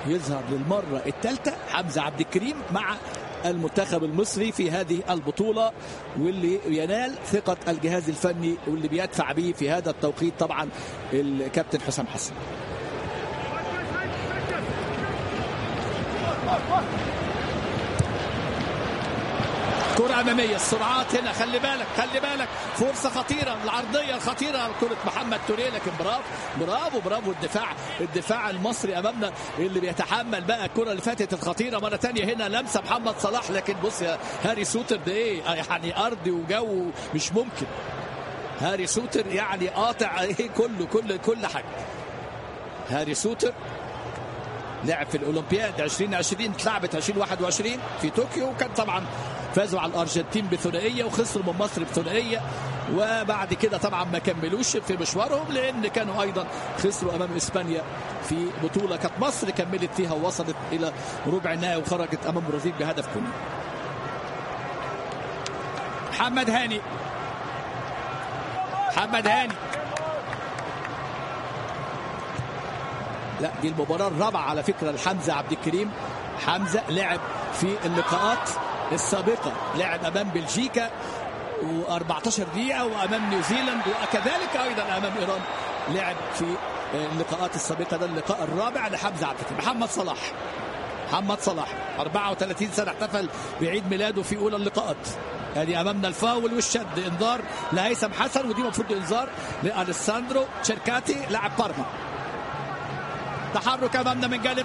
يظهر للمرة الثالثة حمزة عبد الكريم مع المنتخب المصري في هذه البطولة، واللي ينال ثقة الجهاز الفني واللي بيدفع به في هذا التوقيت طبعا الكابتن حسام حسن. كرة أمامية، السرعات هنا، خلي بالك فرصة خطيرة، العرضية الخطيرة كرة محمد توريه، لكن برافو الدفاع المصري أمامنا اللي بيتحمل بقى الكرة اللي فاتت الخطيرة مرة تانية. هنا لمسة محمد صلاح، لكن بص يا هاري سوتر ده ايه يعني، أرضي وجو مش ممكن. هاري سوتر يعني قاطع ايه كل حاجة. هاري سوتر لعب في الأولمبياد 2020، اتلعبت 2021 في طوكيو، وكان طبعا فازوا على الأرجنتين بثنائية وخسروا من مصر بثنائية، وبعد كده طبعا ما كملوش في مشوارهم لأن كانوا أيضا خسروا أمام إسبانيا في بطولة كانت مصر كملت فيها ووصلت إلى ربع النهائي وخرجت أمام البرازيل بهدف كوني. محمد هاني لا، دي المباراة الرابعة على فكرة لحمزة عبد الكريم. حمزة لعب في اللقاءات السابقة، لعب أمام بلجيكا و14 دقيقة، وأمام نيوزيلاند، وكذلك أيضا أمام إيران لعب في اللقاءات السابقة. ده اللقاء الرابع لحمزة عبد الكريم. محمد صلاح 34 سنة، احتفل بعيد ميلاده في أولى اللقاءات. يعني أمامنا الفاول والشد، إنذار لهيثم حسن، ودي مفروض إنذار لأليساندرو تشيركاتي لاعب بارما. تحرك أمامنا من جانب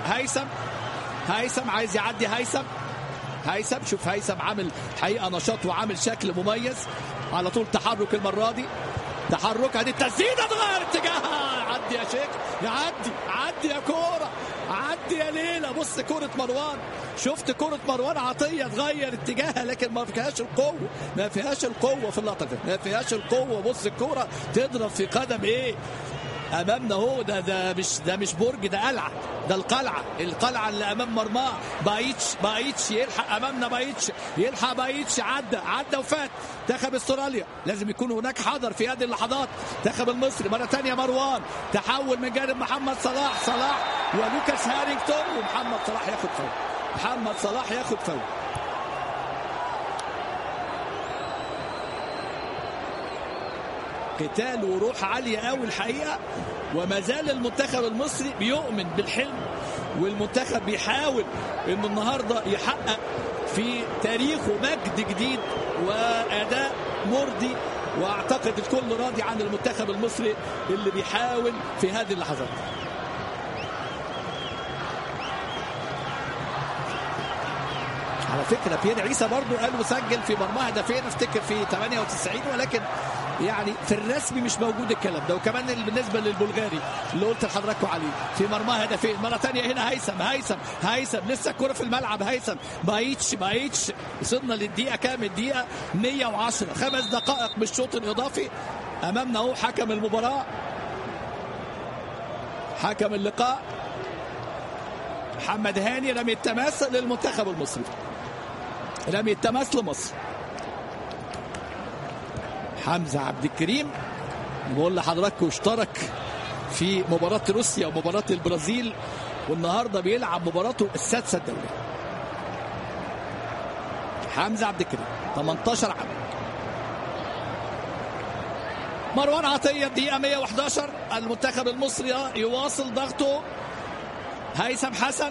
هيثم عايز يعدي. هيثم شوف هيثم عامل حقيقة نشاط وعامل شكل مميز على طول. تحرك المرة دي، هذه التسديدة اتغير اتجاهها. عدي يا شيخ، عدي يا كورة، عدي يا ليلى. بص كورة مروان، شفت كورة مروان عطية اتغير اتجاهها، لكن ما فيهاش القوة في اللقطة، ما فيهاش القوة. بص الكورة تضرب في قدم ايه امامنا اهو. ده مش برج، ده قلعه، ده القلعه اللي امام مرماه. بايتش يلحق امامنا، بايتش عدى وفات. منتخب استراليا لازم يكون هناك حذر في هذه اللحظات. منتخب المصري مره ثانيه، مروان تحول من جانب محمد صلاح ولوكاس هارينغتون، ومحمد صلاح ياخد فاول. قتال وروح عالية قوي الحقيقة، وما زال المنتخب المصري بيؤمن بالحلم، والمنتخب بيحاول إن النهاردة يحقق في تاريخه مجد جديد وأداء مرضي، وأعتقد الكل راضي عن المنتخب المصري اللي بيحاول في هذه اللحظات. على فكرة بيير عيسى برضو قال وسجل في مرمى هدفين، افتكر في 98، ولكن يعني في الرسمي مش موجود الكلام ده. وكمان بالنسبة للبلغاري اللي قلت لحضراتكم عليه في مرمى هدفين. مرة تانية هنا هيثم لسه الكرة في الملعب. هيثم بايتش وصلنا للدقيقة كام؟ الدقيقة 110، 5 دقائق بالشوط الإضافي. أمامنا هو حكم المباراة، حكم اللقاء محمد هاني. رمي التماس للمنتخب المصري، رمي التماس لمصر. حمزة عبد الكريم بقول لحضراتكم اشترك في مباراة روسيا ومباراة البرازيل، والنهاردة بيلعب مباراته السادسة الدولية. حمزة عبد الكريم 18 عام. مروان عطية الدقيقة 111، المنتخب المصري يواصل ضغطه. هيثم حسن،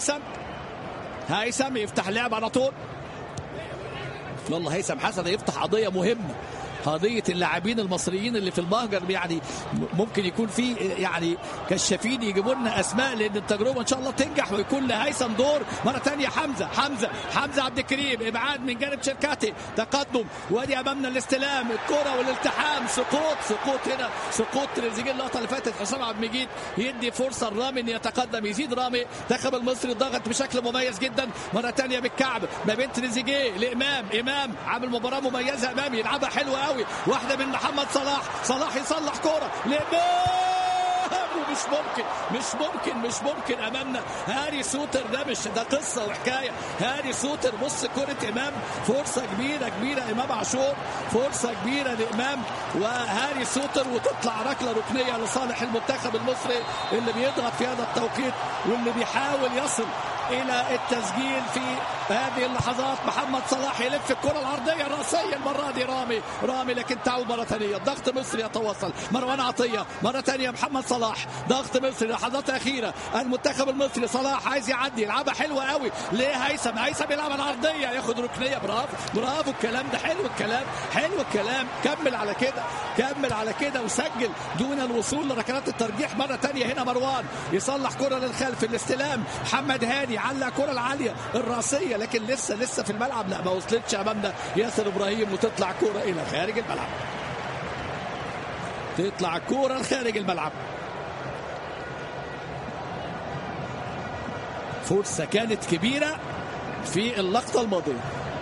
هيثم يفتح لعب على طول. والله هيثم حسن يفتح قضية مهمة، قضية اللاعبين المصريين اللي في المهجر. يعني ممكن يكون في يعني كشافين يجيبوا لنا اسماء، لان التجربة ان شاء الله تنجح ويكون لهيثم دور. مرة تانية حمزة عبد الكريم، ابعاد من جانب شركاتي، تقدم، وادي امامنا الاستلام، الكرة والالتحام، سقوط هنا، سقوط تريزيجيه. اللقطة اللي فاتت حسام عبد المجيد يدي فرصة لرامي ان يتقدم، يزيد رامي. منتخب المصري ضغط بشكل مميز جدا. مرة تانية بالكعب ما بين تريزيجيه لامام عامل مباراة مميزة امامي، يلعبها حلوة قوي، واحدة من محمد صلاح يصلح كرة لإمام، مش ممكن امامنا هاري سوتر. ده قصه وحكايه. هاري سوتر بص كره امام، فرصه كبيره امام عاشور، فرصه كبيره لامام وهاري سوتر، وتطلع ركله ركنيه لصالح المنتخب المصري اللي بيضغط في هذا التوقيت واللي بيحاول يصل الى التسجيل في هذه اللحظات. محمد صلاح يلف الكره العرضيه الراسيه المره دي رامي لكن تعود مره ثانيه. ضغط مصري يتواصل. مروان عطيه مره ثانيه. محمد صلاح ضغط مصري لحظات اخيره. المنتخب المصري صلاح عايز يعدي، يلعبها حلوه قوي ليه هيثم يلعب العرضيه ياخد ركنيه. برافو الكلام ده. حلو الكلام. كمل على كده وسجل دون الوصول لركلات الترجيح مره ثانيه. هنا مروان يصلح كره للخلف. الاستلام محمد هاني على كره العاليه الراسيه لكن لسه في الملعب، لا ما وصلتش امامنا ياسر ابراهيم، وتطلع كره الى خارج الملعب. تطلع كره لخارج الملعب. فرصه كانت كبيره في اللقطه الماضيه.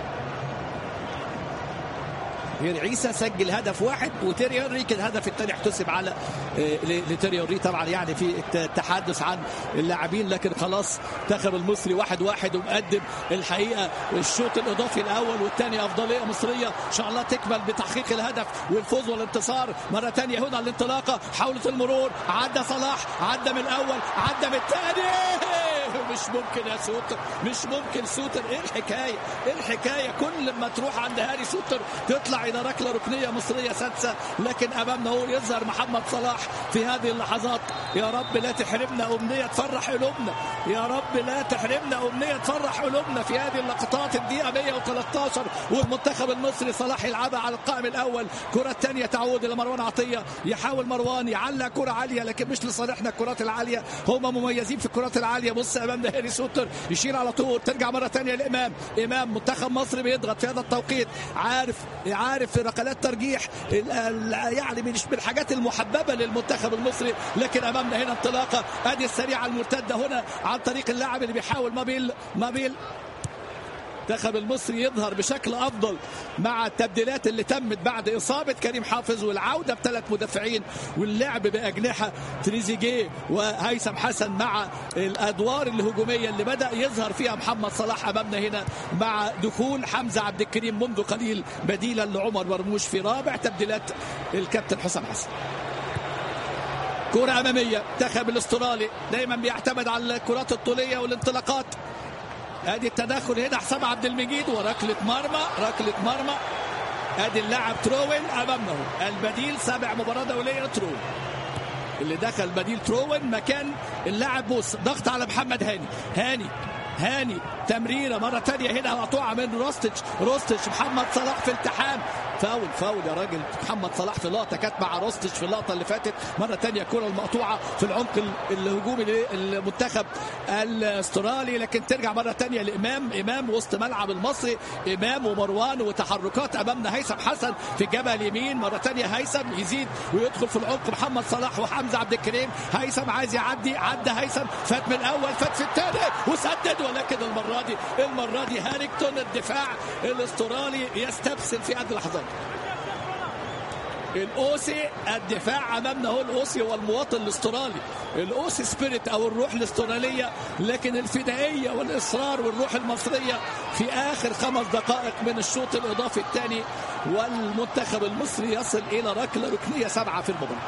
عيسى سجل هدف واحد وتيريوري كان الهدف الثاني احتسب على لتيريوري طبعا، يعني في التحدث عن اللاعبين، لكن خلاص منتخب المصري 1-1 ومقدم الحقيقه الشوط الاضافي الاول والثاني افضليه مصريه ان شاء الله تكمل بتحقيق الهدف والفوز والانتصار. مره ثانيه هنا الانطلاقه، حاولت المرور، عدى صلاح، عدى من الاول، عدى من الثاني. مش ممكن يا سوتر، مش ممكن سوتر. ايه الحكايه كل ما تروح عند هاري سوتر تطلع الى ركله ركنيه مصريه سادسه، لكن امامنا هو يظهر محمد صلاح في هذه اللحظات. يا رب لا تحرمنا امنيه تفرح قلوبنا، يا رب لا تحرمنا امنيه تفرح قلوبنا في هذه اللقطات. الدقيقه 113 والمنتخب المصري صلاح يلعبها على القائم الاول. كره الثانيه تعود الى مروان عطيه، يحاول مروان يعلق كره عاليه لكن مش لصالحنا. الكرات العاليه هم مميزين في الكرات العاليه. بص امامنا هاري سوتر يشيل على طول، ترجع مره ثانيه لامام منتخب مصر بيضغط في هذا التوقيت، عارف في ركلات ترجيح يعني مش من الحاجات المحببه للمنتخب المصري، لكن امامنا هنا انطلاقه. ادي السريعه المرتده هنا عن طريق اللاعب اللي بيحاول مابيل. المنتخب المصري يظهر بشكل افضل مع التبديلات اللي تمت بعد اصابه كريم حافظ والعوده بثلاث مدافعين واللعب باجنحه تريزيجيه وهيثم حسن مع الادوار الهجوميه اللي بدا يظهر فيها محمد صلاح امامنا هنا مع دخول حمزه عبد الكريم منذ قليل بديلا لعمر مرموش في رابع تبديلات الكابتن حسام حسن. كره اماميه. المنتخب الاسترالي دايما بيعتمد على الكرات الطوليه والانطلاقات. ادي التدخل هنا حسام عبد المجيد وركله مرمى. ادي اللاعب تروين امامنا البديل، سابع مباراه دوليه تروين اللي دخل بديل تروين مكان اللاعب بوس. ضغط على محمد هاني تمريره مره ثانيه هنا مقطوعه من روستش. محمد صلاح في التحام، فاول يا راجل. محمد صلاح في لقطه كانت مع روستش في اللقطه اللي فاتت. مره ثانيه الكره المقطوعه في العمق الهجومي للمنتخب الاسترالي، لكن ترجع مره ثانيه لامام وسط ملعب المصري. امام ومروان وتحركات امامنا هيثم حسن في الجبهه اليمين. مره ثانيه هيثم يزيد ويدخل في العمق. محمد صلاح وحمزه عبد الكريم. هيثم عايز يعدي، عدى هيثم، فات من الاول، فات في الثاني وسدد، ولكن المره دي هاريكتون الدفاع الاسترالي يستبسل في هذه اللحظات. الاوسي الدفاع امامنا هو الاوسي والمواطن الاسترالي. الاوسي سبيريت او الروح الاستراليه، لكن الفدائيه والاصرار والروح المصريه في اخر 5 دقائق من الشوط الاضافي الثاني، والمنتخب المصري يصل الى ركله ركنيه 7 في المباراه.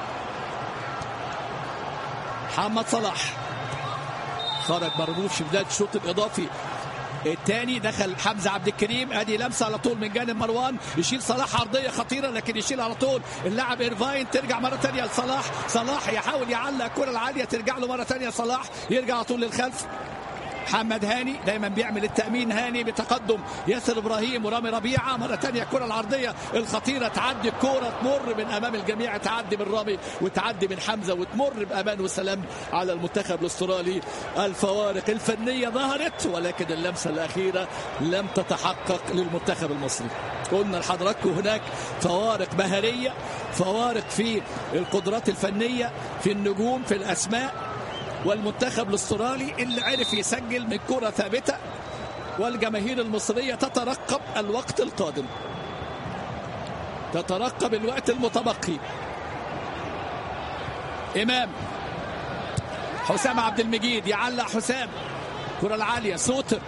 محمد صلاح خرج مرموش في بدايه الشوط الاضافي الثاني. دخل حمزه عبد الكريم، ادي لمسه على طول من جانب مروان، يشيل صلاح عرضيه خطيره لكن يشيل على طول اللاعب ايرفاين. ترجع مره ثانيه لصلاح يحاول يعلق الكره العاليه، ترجع له مره ثانيه صلاح، يرجع على طول للخلف. محمد هاني دايما بيعمل التأمين، هاني بتقدم ياسر إبراهيم ورامي ربيعة. مرة تانية الكرة العرضية الخطيرة، تعدي الكرة تمر من أمام الجميع، تعدي من رامي وتعدي من حمزة وتمر بأمان وسلام على المنتخب الأسترالي. الفوارق الفنية ظهرت ولكن اللمسة الأخيرة لم تتحقق للمنتخب المصري. قلنا لحضراتكم هناك فوارق مهارية، فوارق في القدرات الفنية، في النجوم، في الأسماء، والمنتخب الاسترالي اللي عرف يسجل من كرة ثابتة. والجماهير المصرية تترقب الوقت القادم، تترقب الوقت المتبقي. حسام عبد المجيد يعلق حسام، كرة العالية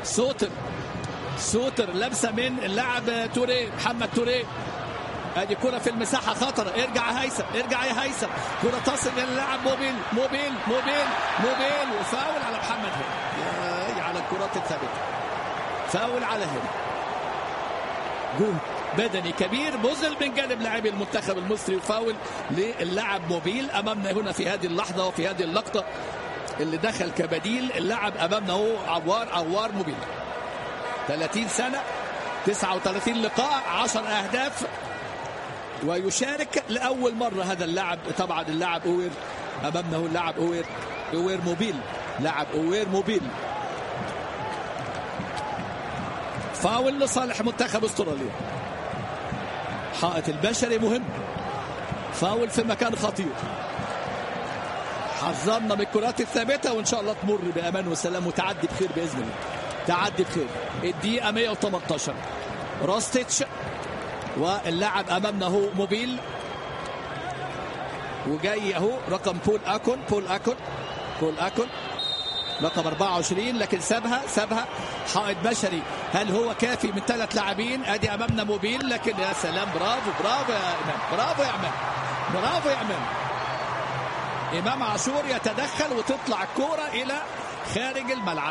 سوتر لمسة من اللاعب توريه، محمد توريه. ادي كرة في المساحة خطرة، ارجع يا هيثم، كرة تصل الى اللاعب موبيل وفاول على محمد هاني. على الكرات الثابتة فاول على هاني. جول بدني كبير بذل من جانب لاعبي المنتخب المصري، وفاول للاعب موبيل امامنا هنا في هذه اللحظة وفي هذه اللقطة اللي دخل كبديل. اللاعب امامنا هو عوار موبيل، 30 سنة، 39 لقاء، 10 أهداف، ويشارك لأول مرة هذا اللاعب. طبعا اللاعب أوير أمامنا هو اللاعب أوير موبيل، لاعب أوير موبيل. فاول لصالح منتخب استراليا. حائط البشري مهم، فاول في مكان خطير. حذرنا من الكرات الثابتة وإن شاء الله تمر بأمان وسلام وتعدي بخير بإذن الله، تعدي بخير. الدقيقة 118 راستيتش، واللاعب أمامنا هو موبيل، وجاي اهو رقم بول أكون رقم 24، لكن سابها. حائط بشري، هل هو كافي من 3 لاعبين؟ ادي امامنا موبيل، لكن يا سلام، برافو يا امام. امام عاشور يتدخل وتطلع الكرة الى خارج الملعب.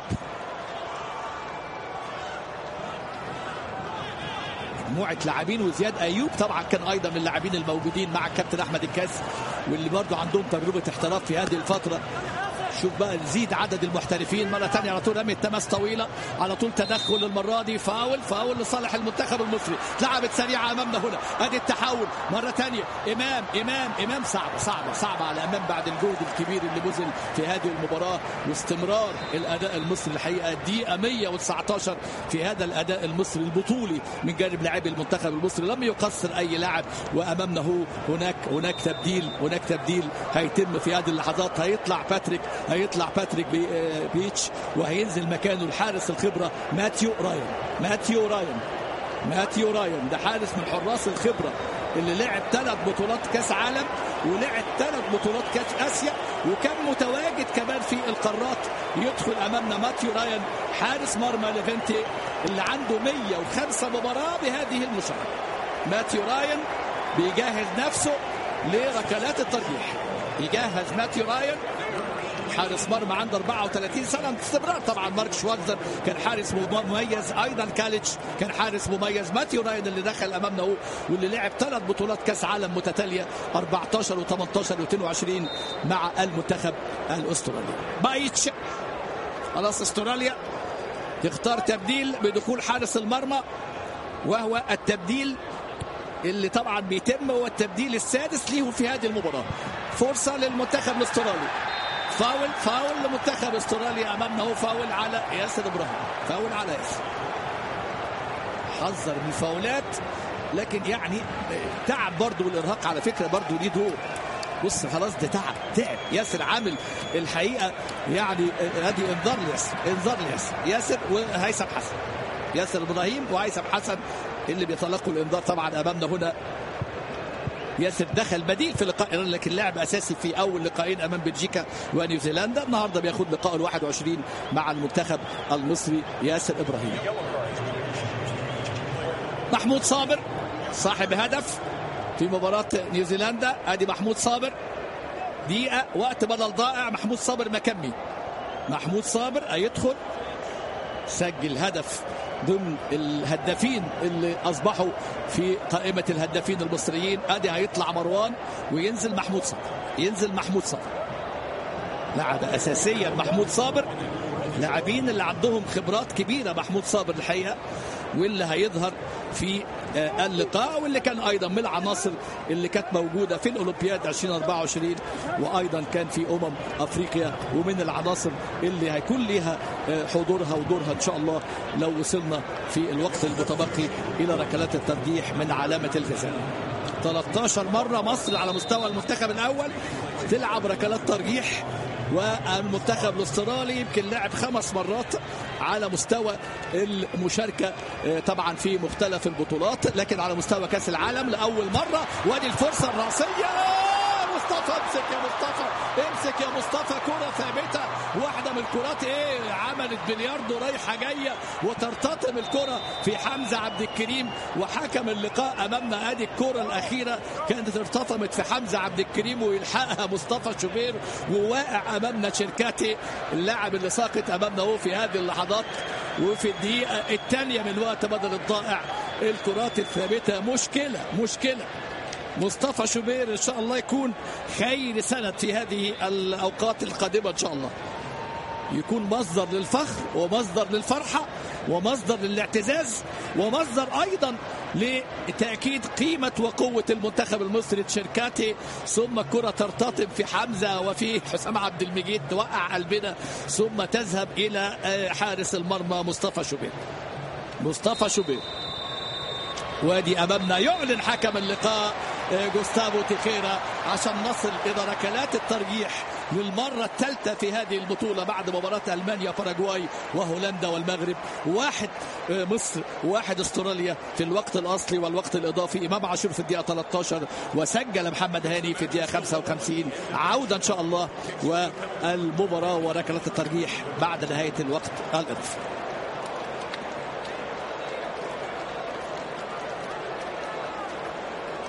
مجموعة لاعبين، وزياد ايوب طبعا كان ايضا من اللاعبين الموجودين مع الكابتن احمد الكاس، واللي برضه عندهم تجربة احتراف في هذه الفترة. شوف بقى نزيد عدد المحترفين مرة ثانية. على طول رمي التماس طويلة، على طول تدخل المرة دي، فاول لصالح المنتخب المصري. لعبت سريعة أمامنا هنا، ادي التحول مرة ثانية. إمام صعبة على أمام بعد الجهد الكبير اللي بذل في هذه المباراة واستمرار الأداء المصري. الحقيقة الدقيقة 119 في هذا الأداء المصري البطولي من جانب لاعبي المنتخب المصري، لم يقصر أي لاعب. وأمامنا هو هناك تبديل هيتم في هذه اللحظات. هيطلع باتريك بيتش، وهينزل مكانه الحارس الخبرة ماتيو رايان. ده حارس من حراس الخبرة اللي لعب 3 بطولات كاس عالم، ولعب 3 بطولات كاس آسيا، وكان متواجد كمان في القارات. يدخل أمامنا ماتيو رايان، حارس مرمى ليفنتي اللي عنده 105 مباراة بهذه المشاركة. ماتيو رايان بيجهز نفسه لركلات الترجيح. يجهز ماتيو رايان، حارس مرمى عنده 34 سنة، استمرار طبعا. مارك شواغزر كان حارس مميز، ايضا كاليتش كان حارس مميز. ماتيو راين اللي دخل امامنا هو، واللي لعب 3 بطولات كاس عالم متتالية، 14 و18 و22 مع المنتخب الاسترالي. بايتش خلاص، استراليا تختار تبديل بدخول حارس المرمى، وهو التبديل اللي طبعا بيتم، هو التبديل السادس ليهم في هذه المباراة. فرصة للمنتخب الاسترالي. فاول لمنتخب استراليا. امامنا هو فاول على ياسر ابراهيم، حذر من الفاولات، لكن يعني تعب برضه، والارهاق على فكره برضه ليه دور. بص خلاص، ده تعب ياسر، عامل الحقيقه يعني. ادي انذار ياسر وهيثم حسن، ياسر ابراهيم وهيثم حسن اللي بيتلقوا الانذار. طبعا امامنا هنا ياسر دخل بديل في لقاء ايران، لكن لعب اساسي في اول لقاءين امام بلجيكا ونيوزيلندا. النهارده بياخد لقاء 21 مع المنتخب المصري ياسر ابراهيم. محمود صابر صاحب هدف في مباراة نيوزيلندا. ادي محمود صابر، دقيقة وقت بدل ضائع. محمود صابر مكمي، محمود صابر هيدخل، سجل هدف ضمن الهدافين اللي اصبحوا في قائمة الهدافين المصريين. ادي هيطلع مروان وينزل محمود صابر، لاعب اساسيا محمود صابر. لاعبين اللي عندهم خبرات كبيرة محمود صابر الحقيقة، واللي هيظهر في اللقاء، واللي كان ايضا من العناصر اللي كانت موجودة في الاولمبياد 2024، وايضا كان في افريقيا، ومن العناصر اللي هيكون لها حضورها ودورها ان شاء الله لو وصلنا في الوقت المتبقي الى ركلات الترجيح من علامة الجزاء. 13 مرة مصر على مستوى المنتخب الاول تلعب ركلات ترجيح، والمنتخب الاسترالي يمكن لعب 5 مرات على مستوى المشاركة طبعا في مختلف البطولات، لكن على مستوى كأس العالم لأول مرة. وادي الفرصة الرأسية، مصطفى مصطفى، امسك يا مصطفى، امسك يا مصطفى، كرة ثابتة، واحدة من الكرات عملت بلياردو رايحة جاية وترتطم الكرة في حمزة عبد الكريم، وحكم اللقاء امامنا. ادي الكرة الاخيرة كانت ارتطمت في حمزة عبد الكريم ويلحقها مصطفى شوبير، وواقع امامنا شركاتي اللاعب اللي ساقط امامنا هو في هذه اللحظات. وفي الدقيقة الثانية من وقت بدل الضائع الكرات الثابتة مشكلة. مصطفى شوبير ان شاء الله يكون خير سند في هذه الاوقات القادمة ان شاء الله، يكون مصدر للفخر ومصدر للفرحة ومصدر للاعتزاز ومصدر ايضا لتأكيد قيمة وقوة المنتخب المصري. تشيركاتي ثم كرة ترتطم في حمزة وفي حسام عبد المجيد توقع قلبنا، ثم تذهب الى حارس المرمى مصطفى شوبير. وادي امامنا يعلن حكم اللقاء جوستافو تيخيرا عشان نصل الى ركلات الترجيح للمرة الثالثة في هذه البطولة بعد مباراة ألمانيا باراغواي وهولندا والمغرب. 1 مصر 1 استراليا في الوقت الأصلي والوقت الإضافي. إمام عاشور في الدقيقة 13 وسجل محمد هاني في الدقيقة 55. عودة إن شاء الله والمباراة وركلات الترجيح بعد نهاية الوقت الإضافي.